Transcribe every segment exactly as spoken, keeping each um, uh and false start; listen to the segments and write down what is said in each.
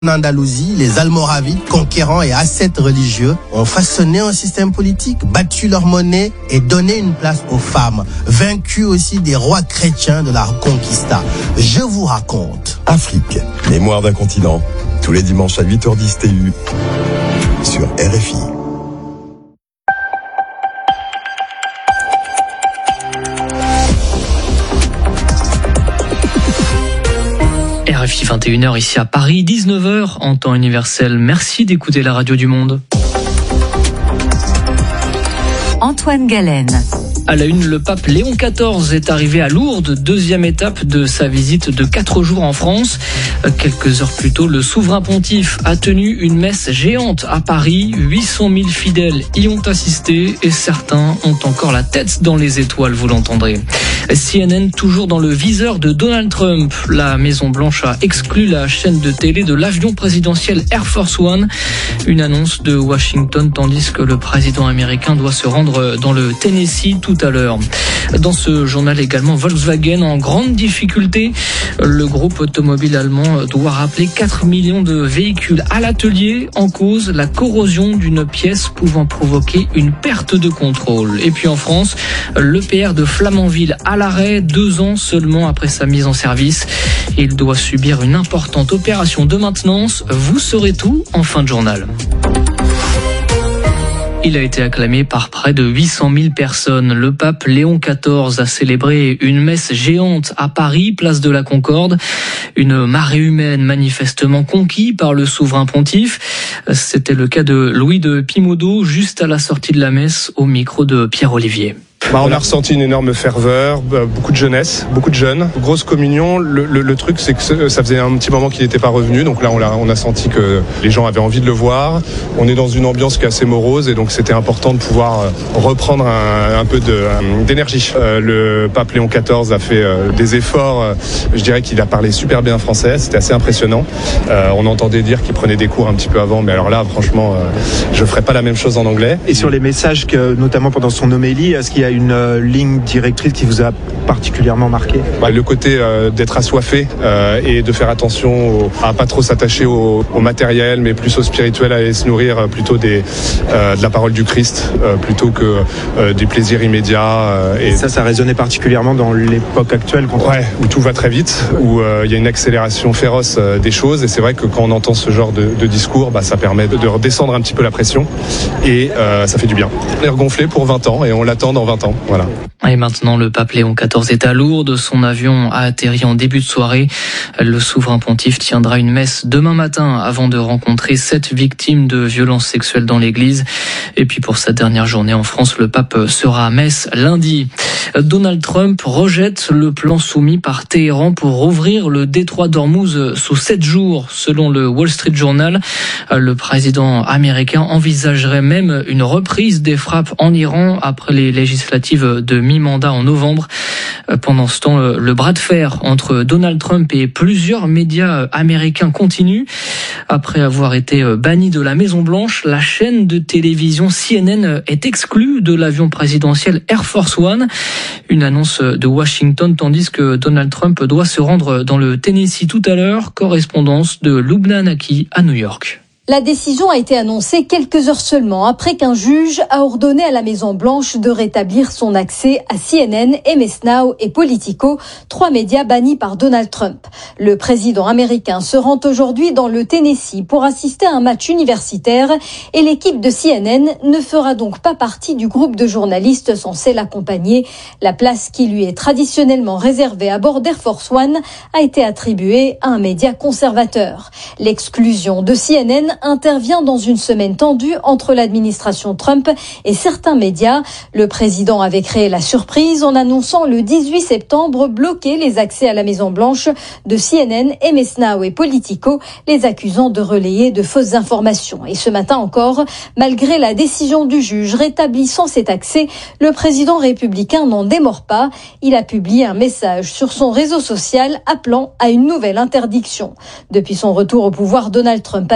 En Andalousie, les Almoravides, conquérants et ascètes religieux, ont façonné un système politique, battu leur monnaie et donné une place aux femmes, vaincu aussi des rois chrétiens de la Reconquista. Je vous raconte. Afrique, mémoire d'un continent, tous les dimanches à huit heures dix T U sur R F I. R F I vingt et une heures ici à Paris, dix-neuf heures en temps universel. Merci d'écouter la radio du monde. Antoine Galen. À la une, le pape Léon quatorze est arrivé à Lourdes, deuxième étape de sa visite de quatre jours en France. Quelques heures plus tôt, le souverain pontife a tenu une messe géante à Paris. huit cent mille fidèles y ont assisté et certains ont encore la tête dans les étoiles, vous l'entendrez. C N N toujours dans le viseur de Donald Trump. La Maison-Blanche a exclu la chaîne de télé de l'avion présidentiel Air Force One. Une annonce de Washington tandis que le président américain doit se rendre dans le Tennessee tout à l'heure. Dans ce journal également, Volkswagen en grande difficulté. Le groupe automobile allemand doit rappeler quatre millions de véhicules à l'atelier. En cause, la corrosion d'une pièce pouvant provoquer une perte de contrôle. Et puis en France, l'E P R de Flamanville à l'arrêt, deux ans seulement après sa mise en service. Il doit subir une importante opération de maintenance. Vous saurez tout en fin de journal. Il a été acclamé par près de huit cent mille personnes. Le pape Léon quatorze a célébré une messe géante à Paris, place de la Concorde. Une marée humaine manifestement conquise par le souverain pontife. C'était le cas de Louis de Pimodo, juste à la sortie de la messe, au micro de Pierre Olivier. Bah, on a ressenti une énorme ferveur, beaucoup de jeunesse, beaucoup de jeunes, grosse communion. Le, le, le truc, c'est que ça faisait un petit moment qu'il n'était pas revenu, donc là on a, on a senti que les gens avaient envie de le voir. On est dans une ambiance qui est assez morose et donc c'était important de pouvoir reprendre un, un peu de, d'énergie. Euh, le pape Léon quatorze a fait euh, des efforts, je dirais qu'il a parlé super bien français, c'était assez impressionnant. Euh, on entendait dire qu'il prenait des cours un petit peu avant, mais alors là franchement, euh, je ne ferais pas la même chose en anglais. Et sur les messages, que, notamment pendant son homélie, est-ce qu'il y a une euh, ligne directrice qui vous a particulièrement marqué? Bah, le côté euh, d'être assoiffé euh, et de faire attention au, à pas trop s'attacher au, au matériel, mais plus au spirituel, à aller se nourrir plutôt des, euh, de la parole du Christ, euh, plutôt que euh, du plaisir immédiat. Euh, et ça, ça résonnait particulièrement dans l'époque actuelle. Ouais, où tout va très vite, où il euh, y a une accélération féroce euh, des choses. Et c'est vrai que quand on entend ce genre de, de discours, bah, ça permet de, de redescendre un petit peu la pression et euh, ça fait du bien. On est regonflé pour vingt ans et on l'attend dans vingt ans. Voilà. Et maintenant, le pape Léon quatorze est à Lourdes. Son avion a atterri en début de soirée. Le souverain pontife tiendra une messe demain matin avant de rencontrer sept victimes de violences sexuelles dans l'église. Et puis pour sa dernière journée en France, le pape sera à Metz lundi. Donald Trump rejette le plan soumis par Téhéran pour rouvrir le détroit d'Ormuz sous sept jours. Selon le Wall Street Journal, le président américain envisagerait même une reprise des frappes en Iran après les législatives de mi-mandat en novembre. Pendant ce temps, le bras de fer entre Donald Trump et plusieurs médias américains continue. Après avoir été banni de la Maison-Blanche, la chaîne de télévision C N N est exclue de l'avion présidentiel Air Force One. Une annonce de Washington, tandis que Donald Trump doit se rendre dans le Tennessee tout à l'heure. Correspondance de Lubna Naki à New York. La décision a été annoncée quelques heures seulement après qu'un juge a ordonné à la Maison-Blanche de rétablir son accès à C N N, M S Now et Politico, trois médias bannis par Donald Trump. Le président américain se rend aujourd'hui dans le Tennessee pour assister à un match universitaire et l'équipe de C N N ne fera donc pas partie du groupe de journalistes censés l'accompagner. La place qui lui est traditionnellement réservée à bord d'Air Force One a été attribuée à un média conservateur. L'exclusion de C N N intervient dans une semaine tendue entre l'administration Trump et certains médias. Le président avait créé la surprise en annonçant le dix-huit septembre bloquer les accès à la Maison-Blanche de C N N, M S Now et Politico, les accusant de relayer de fausses informations. Et ce matin encore, malgré la décision du juge rétablissant cet accès, le président républicain n'en démord pas. Il a publié un message sur son réseau social appelant à une nouvelle interdiction. Depuis son retour au pouvoir, Donald Trump a multiplié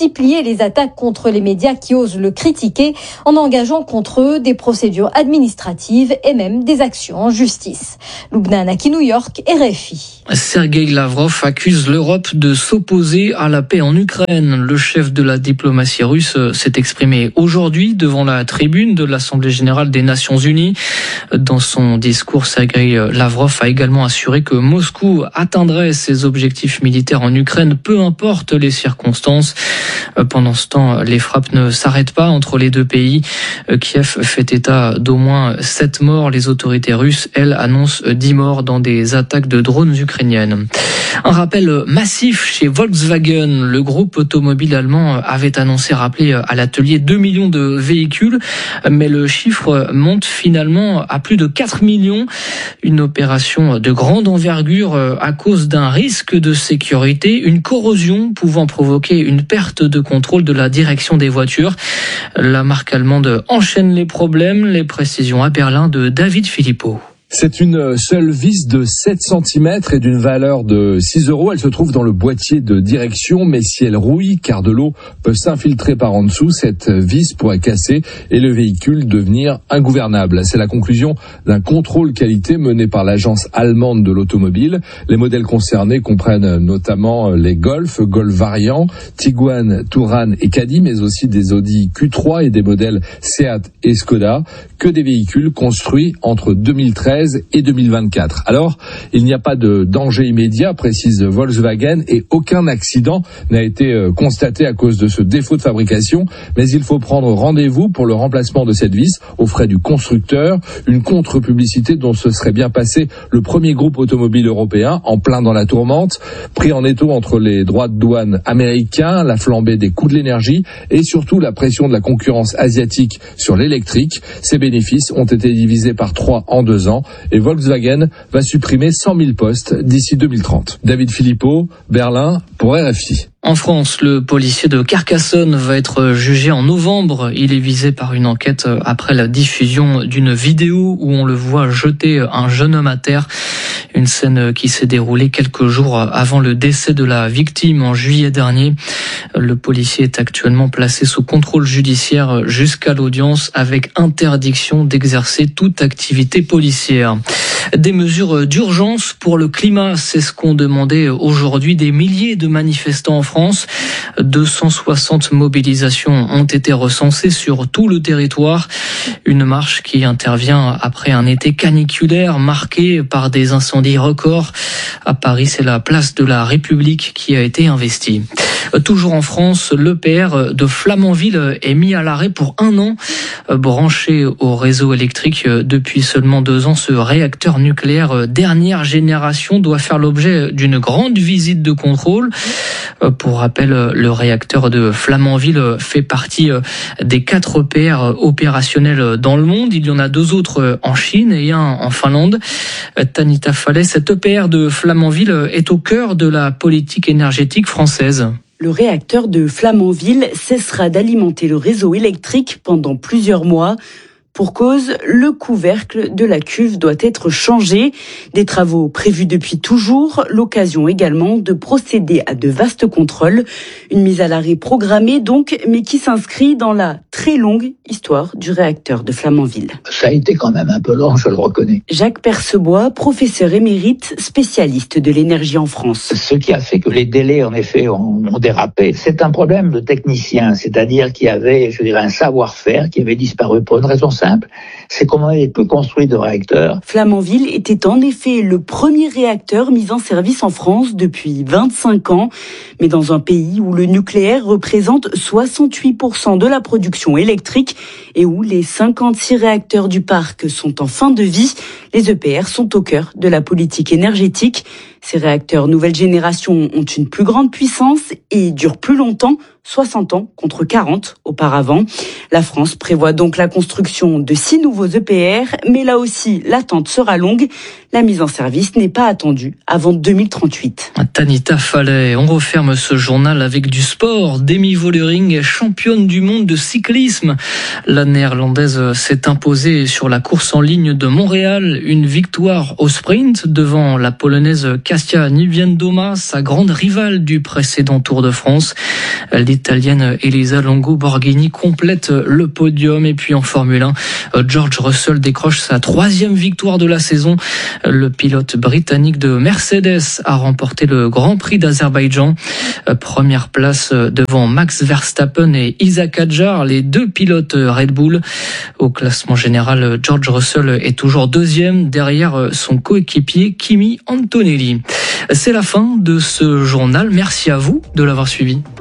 multiplier les attaques contre les médias qui osent le critiquer en engageant contre eux des procédures administratives et même des actions en justice. Lubna Anaki, New York, R F I. Sergueï Lavrov accuse l'Europe de s'opposer à la paix en Ukraine. Le chef de la diplomatie russe s'est exprimé aujourd'hui devant la tribune de l'Assemblée générale des Nations unies. Dans son discours, Sergueï Lavrov a également assuré que Moscou atteindrait ses objectifs militaires en Ukraine, peu importe les circonstances. Pendant ce temps, les frappes ne s'arrêtent pas entre les deux pays. Kiev fait état d'au moins sept morts. Les autorités russes, elles, annoncent dix morts dans des attaques de drones ukrainiennes. Un rappel massif chez Volkswagen. Le groupe automobile allemand avait annoncé rappeler à l'atelier deux millions de véhicules, mais le chiffre monte finalement à plus de quatre millions. Une opération de grande envergure à cause d'un risque de sécurité, une corrosion pouvant provoquer une perte de contrôle de la direction des voitures. La marque allemande enchaîne les problèmes. Les précisions à Berlin de David Philippot. C'est une seule vis de sept centimètres et d'une valeur de six euros. Elle se trouve dans le boîtier de direction, mais si elle rouille, car de l'eau peut s'infiltrer par en dessous, cette vis pourrait casser et le véhicule devenir ingouvernable. C'est la conclusion d'un contrôle qualité mené par l'agence allemande de l'automobile. Les modèles concernés comprennent notamment les Golf, Golf variant, Tiguan, Touran et Caddy, mais aussi des Audi Q trois et des modèles Seat et Skoda, que des véhicules construits entre deux mille treize et deux mille vingt-quatre. Alors, il n'y a pas de danger immédiat, précise Volkswagen, et aucun accident n'a été constaté à cause de ce défaut de fabrication, mais il faut prendre rendez-vous pour le remplacement de cette vis aux frais du constructeur, une contre-publicité dont se serait bien passé le premier groupe automobile européen, en plein dans la tourmente, pris en étau entre les droits de douane américains, la flambée des coûts de l'énergie et surtout la pression de la concurrence asiatique sur l'électrique. Ces bénéfices ont été divisés par trois en deux ans. Et Volkswagen va supprimer cent mille postes d'ici deux mille trente. David Philippot, Berlin, pour R F I. En France, le policier de Carcassonne va être jugé en novembre. Il est visé par une enquête après la diffusion d'une vidéo où on le voit jeter un jeune homme à terre. Une scène qui s'est déroulée quelques jours avant le décès de la victime en juillet dernier. Le policier est actuellement placé sous contrôle judiciaire jusqu'à l'audience avec interdiction d'exercer toute activité policière. Des mesures d'urgence pour le climat, c'est ce qu'ont demandé aujourd'hui des milliers de manifestants en France. deux cent soixante mobilisations ont été recensées sur tout le territoire. Une marche qui intervient après un été caniculaire marqué par des incendies records. À Paris, c'est la place de la République qui a été investie. Toujours en France, l'E P R de Flamanville est mis à l'arrêt pour un an. Branché au réseau électrique depuis seulement deux ans, ce réacteur nucléaire dernière génération doit faire l'objet d'une grande visite de contrôle. Pour rappel, le réacteur de Flamanville fait partie des quatre E P R opérationnels dans le monde. Il y en a deux autres en Chine et un en Finlande. Tanita Fallet, cet E P R de Flamanville est au cœur de la politique énergétique française. Le réacteur de Flamanville cessera d'alimenter le réseau électrique pendant plusieurs mois. Pour cause, le couvercle de la cuve doit être changé. Des travaux prévus depuis toujours, l'occasion également de procéder à de vastes contrôles. Une mise à l'arrêt programmée donc, mais qui s'inscrit dans la très longue histoire du réacteur de Flamanville. Ça a été quand même un peu long, je le reconnais. Jacques Percebois, professeur émérite, spécialiste de l'énergie en France. Ce qui a fait que les délais, en effet, ont, ont dérapé, c'est un problème de technicien, c'est-à-dire qu'il y avait, je dirais, un savoir-faire qui avait disparu pour une raison simple. C'est qu'on avait peu construit de réacteurs. Flamanville était en effet le premier réacteur mis en service en France depuis vingt-cinq ans. Mais dans un pays où le nucléaire représente soixante-huit pour cent de la production électrique et où les cinquante-six réacteurs du parc sont en fin de vie, les E P R sont au cœur de la politique énergétique. Ces réacteurs nouvelle génération ont une plus grande puissance et durent plus longtemps, soixante ans contre quarante auparavant. La France prévoit donc la construction de six nouveaux E P R, mais là aussi, l'attente sera longue. La mise en service n'est pas attendue avant deux mille trente-huit. Tanita Fallet, on referme ce journal avec du sport. Demi Vollering est championne du monde de cyclisme. La néerlandaise s'est imposée sur la course en ligne de Montréal. Une victoire au sprint devant la polonaise Kasia Cassia Niewiadoma, sa grande rivale du précédent Tour de France. L'Italienne Elisa Longo Borghini complète le podium. Et puis en Formule un, George Russell décroche sa troisième victoire de la saison. Le pilote britannique de Mercedes a remporté le Grand Prix d'Azerbaïdjan. Première place devant Max Verstappen et Isaac Hadjar, les deux pilotes Red Bull. Au classement général, George Russell est toujours deuxième derrière son coéquipier Kimi Antonelli. C'est la fin de ce journal. Merci à vous de l'avoir suivi.